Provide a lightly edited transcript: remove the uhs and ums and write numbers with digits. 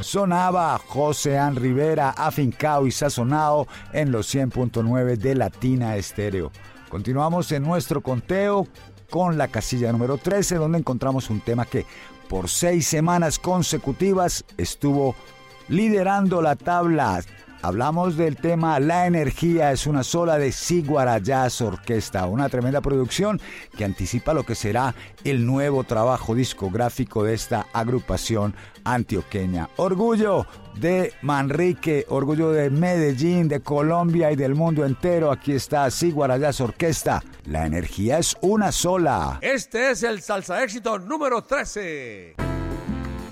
sonaba José An Rivera, afincao y sazonado en los 100.9 de Latina Estéreo. Continuamos en nuestro conteo con la casilla número 13, donde encontramos un tema que por 6 semanas consecutivas estuvo liderando la tabla. Hablamos del tema La Energía es una sola de Ciguara Jazz Orquesta, una tremenda producción que anticipa lo que será el nuevo trabajo discográfico de esta agrupación antioqueña. Orgullo de Manrique, orgullo de Medellín, de Colombia y del mundo entero. Aquí está Ciguara Jazz Orquesta. La Energía es una sola. Este es el salsa éxito número 13.